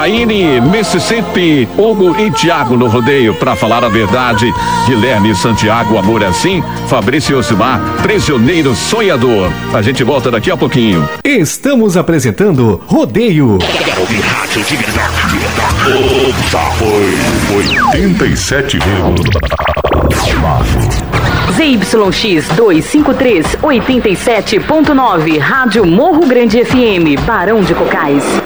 Jaine, Mississippi, Hugo e Tiago no rodeio. Pra falar a verdade, Guilherme Santiago, Amor é Assim, Fabrício Osimar, Prisioneiro Sonhador. A gente volta daqui a pouquinho. Estamos apresentando Rodeio. Rádio de verdade. 87,9. ZYX 253 87.9, Rádio Morro Grande FM, Barão de Cocais.